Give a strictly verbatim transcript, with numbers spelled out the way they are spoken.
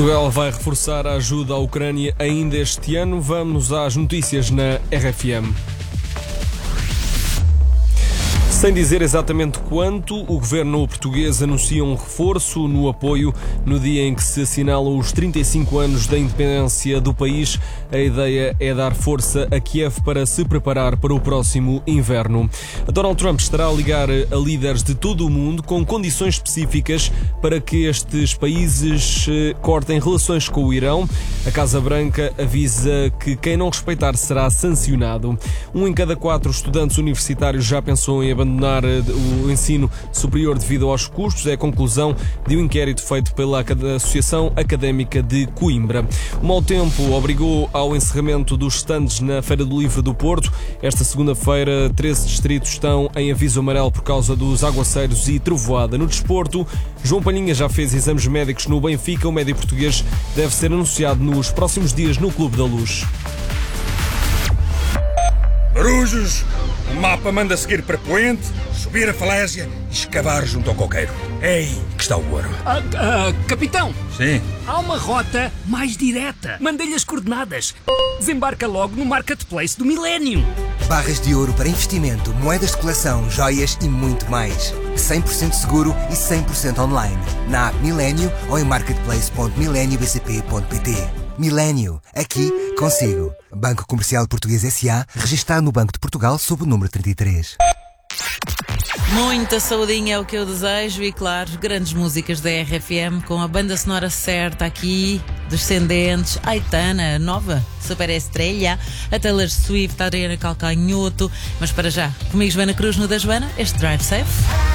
Portugal vai reforçar a ajuda à Ucrânia ainda este ano. Vamos às notícias na R F M. Sem dizer exatamente quanto, o governo português anuncia um reforço no apoio no dia em que se assinalam os trinta e cinco anos da independência do país. A ideia é dar força a Kiev para se preparar para o próximo inverno. Donald Trump estará a ligar a líderes de todo o mundo com condições específicas para que estes países cortem relações com o Irão. A Casa Branca avisa que quem não respeitar será sancionado. Um em cada quatro estudantes universitários já pensou em abandonar o ensino superior devido aos custos. É a conclusão de um inquérito feito pela Associação Académica de Coimbra. O mau tempo obrigou ao encerramento dos stands na Feira do Livro do Porto. Esta segunda-feira, treze distritos estão em aviso amarelo por causa dos aguaceiros e trovoada. No desporto, João Palhinha já fez exames médicos no Benfica. O médio português deve ser anunciado nos próximos dias no Clube da Luz. Marujos, o mapa manda seguir para Poente, subir a falésia e escavar junto ao coqueiro. Ei, que está o ouro. Ah, ah, capitão! Sim? Há uma rota mais direta. Mandei-lhe as coordenadas. Desembarca logo no Marketplace do Millennium. Barras de ouro para investimento, moedas de coleção, joias e muito mais. cem por cento seguro e cem por cento online. Na app Millennium ou em marketplace ponto millennium b c p ponto p t. Millennium, aqui consigo. Banco Comercial Português S A, registado no Banco de Portugal sob o número trinta e três. Muita saudinha é o que eu desejo e, claro, grandes músicas da R F M com a banda sonora certa aqui, Descendentes, Aitana, nova, Super Estrela, a Taylor Swift, a Adriana Calcanhoto. Mas para já, comigo Joana Cruz no da Joana, este Drive Safe.